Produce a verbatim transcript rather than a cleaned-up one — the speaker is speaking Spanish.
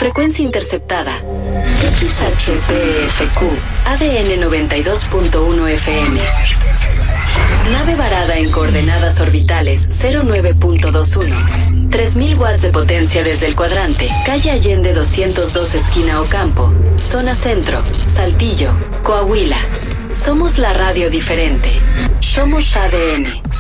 Frecuencia interceptada X H P F Q A D N noventa y dos punto uno F M. Nave varada en coordenadas orbitales cero nueve punto veintiuno. tres mil watts de potencia desde el cuadrante. Calle Allende doscientos dos esquina Ocampo. Zona Centro, Saltillo, Coahuila. Somos la radio diferente. Somos A D N.